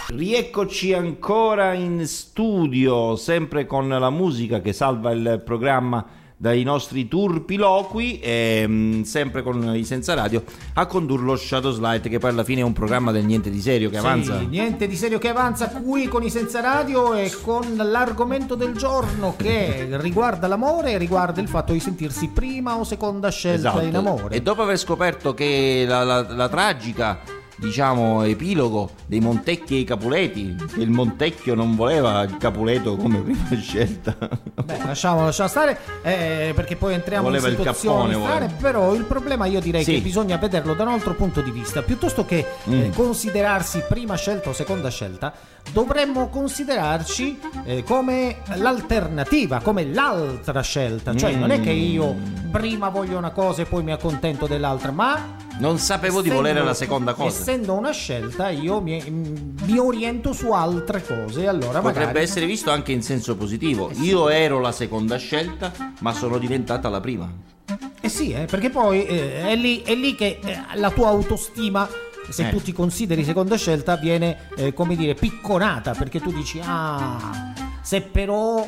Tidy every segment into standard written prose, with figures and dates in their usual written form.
Rieccoci ancora in studio, sempre con la musica che salva il programma dai nostri turpiloqui e sempre con i Senza Radio a condurre lo Shadow Slide, che poi alla fine è un programma del niente di serio che avanza. Sì, niente di serio che avanza qui con i Senza Radio e con l'argomento del giorno che riguarda l'amore e riguarda il fatto di sentirsi prima o seconda scelta, esatto, in amore. E dopo aver scoperto che la tragica, diciamo, epilogo dei Montecchi e i Capuleti, che il Montecchio non voleva il Capuleto come prima scelta. Beh, lasciamo stare, perché poi entriamo voleva in situazioni strane, però il problema io direi che bisogna vederlo da un altro punto di vista. Piuttosto che considerarsi prima scelta o seconda scelta, dovremmo considerarci come l'alternativa, come l'altra scelta. Cioè non è che io prima voglio una cosa e poi mi accontento dell'altra, ma non sapevo di volere la seconda cosa. Essendo una scelta, io mi oriento su altre cose. Allora potrebbe essere visto anche in senso positivo. Io ero la seconda scelta, ma sono diventata la prima. Sì, perché poi è lì che la tua autostima, se tu ti consideri seconda scelta, viene come dire picconata, perché tu dici se però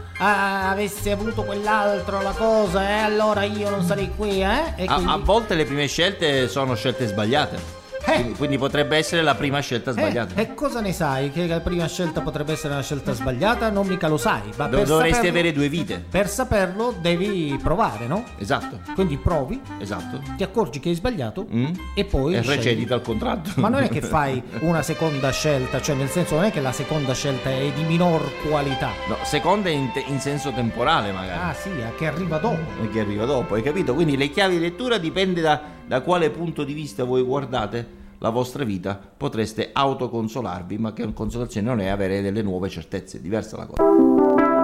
avessi avuto quell'altro la cosa, allora io non sarei qui, e quindi... a volte le prime scelte sono scelte sbagliate. Quindi potrebbe essere la prima scelta sbagliata. E cosa ne sai che la prima scelta potrebbe essere una scelta sbagliata? Non mica lo sai, ma dovresti avere due vite. Per saperlo devi provare, no? Esatto. Quindi provi, esatto, ti accorgi che hai sbagliato e poi recedi dal contratto. Ma non è che fai una seconda scelta, cioè nel senso non è che la seconda scelta è di minor qualità. No, seconda in senso temporale magari. Sì, che arriva dopo. Hai capito? Quindi le chiavi di lettura dipende da quale punto di vista voi guardate la vostra vita. Potreste autoconsolarvi, ma che consolazione non è avere delle nuove certezze, diversa la cosa.